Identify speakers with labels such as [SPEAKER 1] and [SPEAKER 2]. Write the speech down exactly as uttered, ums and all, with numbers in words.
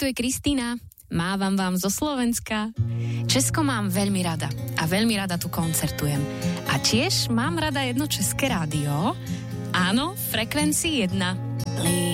[SPEAKER 1] tu je Kristína. Mávam vám zo Slovenska. Česko mám veľmi rada a veľmi rada tu koncertujem. A tiež mám rada jedno české rádio. Áno, Frekvencii jedna.